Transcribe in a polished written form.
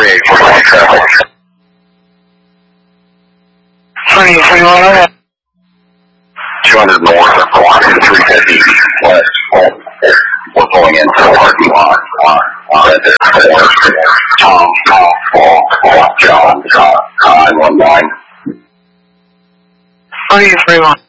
48 for traffic. 331. 200 north of 350 west. We're pulling into the parking lot. Tom, John, 919. 331.